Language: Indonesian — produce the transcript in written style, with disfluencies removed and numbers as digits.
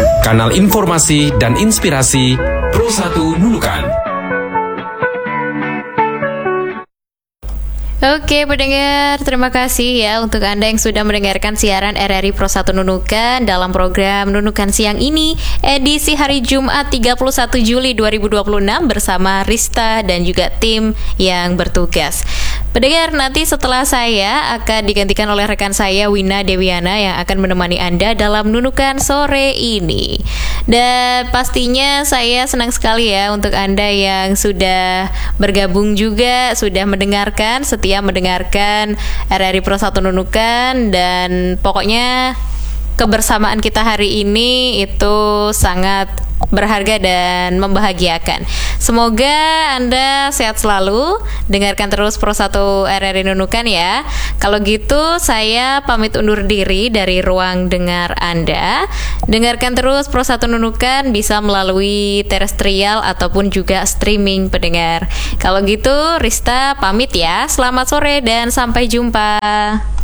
kanal informasi dan inspirasi Pro 1 Nunukan. Oke pendengar, terima kasih ya untuk Anda yang sudah mendengarkan siaran RRI Pro 1 Nunukan dalam program Nunukan Siang ini, edisi hari Jumat 31 Juli 2026 bersama Rista dan juga tim yang bertugas. Pendengar, nanti setelah saya akan digantikan oleh rekan saya Wina Dewiana yang akan menemani Anda dalam Nunukan sore ini. Dan pastinya saya senang sekali ya untuk Anda yang sudah bergabung juga, sudah mendengarkan, setia mendengarkan RRI Pro 1 Nunukan. Dan pokoknya kebersamaan kita hari ini itu sangat berharga dan membahagiakan. Semoga Anda sehat selalu. Dengarkan terus Pro 1 RRI Nunukan ya. Kalau gitu saya pamit undur diri dari ruang dengar Anda. Dengarkan terus Pro 1 Nunukan bisa melalui terestrial ataupun juga streaming pendengar. Kalau gitu Rista pamit ya. Selamat sore dan sampai jumpa.